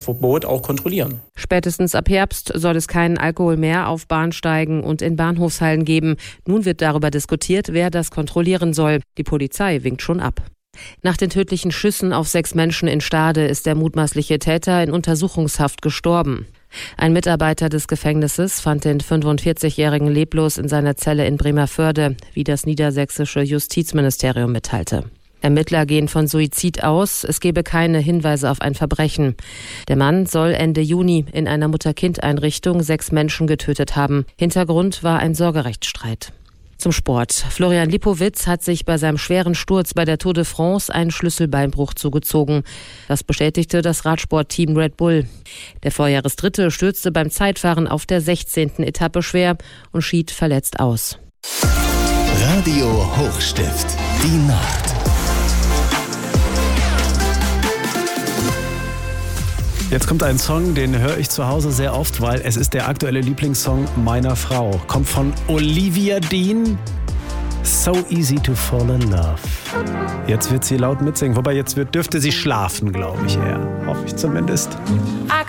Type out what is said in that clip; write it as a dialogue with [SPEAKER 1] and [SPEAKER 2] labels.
[SPEAKER 1] Alkoholverbot auch kontrollieren.
[SPEAKER 2] Spätestens ab Herbst soll es keinen Alkohol mehr auf Bahnsteigen und in Bahnhofshallen geben. Nun wird darüber diskutiert, wer das kontrollieren soll. Die Polizei winkt schon ab. Nach den tödlichen Schüssen auf 6 Menschen in Stade ist der mutmaßliche Täter in Untersuchungshaft gestorben. Ein Mitarbeiter des Gefängnisses fand den 45-Jährigen leblos in seiner Zelle in Bremervörde, wie das niedersächsische Justizministerium mitteilte. Ermittler gehen von Suizid aus, es gebe keine Hinweise auf ein Verbrechen. Der Mann soll Ende Juni in einer Mutter-Kind-Einrichtung 6 Menschen getötet haben. Hintergrund war ein Sorgerechtsstreit. Zum Sport. Florian Lipowitz hat sich bei seinem schweren Sturz bei der Tour de France einen Schlüsselbeinbruch zugezogen. Das bestätigte das Radsportteam Red Bull. Der Vorjahresdritte stürzte beim Zeitfahren auf der 16. Etappe schwer und schied verletzt aus.
[SPEAKER 3] Radio Hochstift, die Nacht.
[SPEAKER 4] Jetzt kommt ein Song, den höre ich zu Hause sehr oft, weil es ist der aktuelle Lieblingssong meiner Frau. Kommt von Olivia Dean. So easy to fall in love. Jetzt wird sie laut mitsingen, wobei jetzt dürfte sie schlafen, glaube ich eher. Hoffe ich zumindest.
[SPEAKER 5] I